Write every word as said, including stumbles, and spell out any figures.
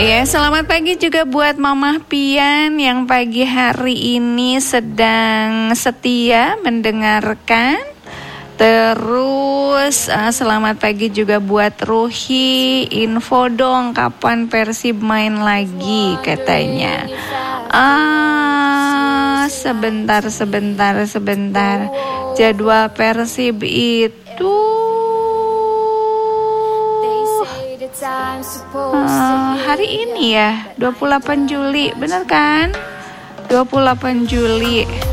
Ya, selamat pagi juga buat Mamah Pian yang pagi hari ini sedang setia mendengarkan. Terus uh, selamat pagi juga buat Ruhi. Info dong kapan Persib main lagi katanya. Ah, sebentar sebentar sebentar. Jadwal Persib itu uh, hari ini ya, dua puluh delapan Juli, benar kan? dua puluh delapan Juli.